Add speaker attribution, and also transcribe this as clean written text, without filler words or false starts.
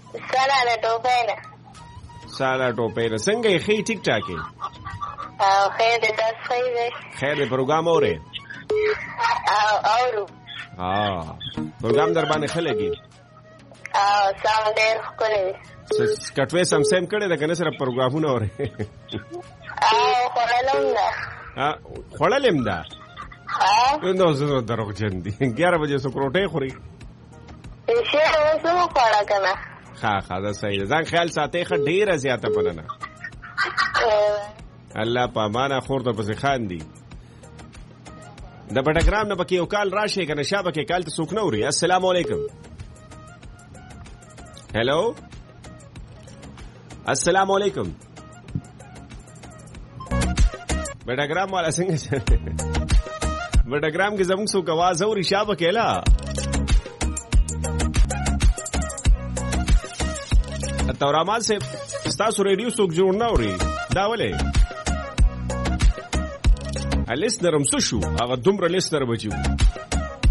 Speaker 1: سالا د ټوپۍ نه.
Speaker 2: سالا ټوپۍ نه. څنګه یې ښې ټیک ټاک یې؟
Speaker 1: خیر دی، تاسو ښه دی؟
Speaker 2: خیر دی. پروګرام اورې؟
Speaker 1: اورو.
Speaker 2: پروګرام در باندې ښه لګي؟
Speaker 1: سم ډېر ښکلی دی.
Speaker 2: کټوۍ سمسیم کړې ده که نه صرف پروګرامونه اورې؟
Speaker 1: خوړلم ده.
Speaker 2: خوړلم ده؟ نو زه دروغجن دي. 11 بجې څوک روټۍ خوري؟
Speaker 1: شعر اوس وخوړه که نه.
Speaker 2: ښه دا صحیح ده. ځان خیال ساتئ ښه. ډېره زیاته مننه. الله په امانه. خور ته پسې خاندي. د بټګرام نه پکې یو کال راشي که نه شا پکې کال ته څوک نه اوري. السلام علیکم. هلو السلام علیکم. بټګرام والا څنګه بټګرام کې زموږ څوک आवाज اوري شا پکې لا تورامال سے ستاسو ریډیو څوک جوړ نه اوري دا ولې لیسنر هم څه شو هغه دومره لیسنر بچو